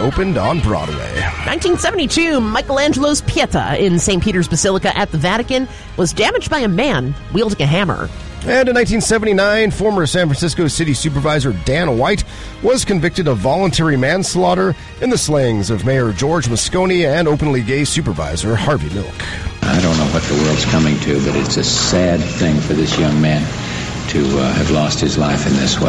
opened on Broadway. 1972, Michelangelo's Pieta in St. Peter's Basilica at the Vatican was damaged by a man wielding a hammer. And in 1979, former San Francisco City Supervisor Dan White was convicted of voluntary manslaughter in the slayings of Mayor George Moscone and openly gay Supervisor Harvey Milk. I don't know what the world's coming to, but it's a sad thing for this young man to have lost his life in this way.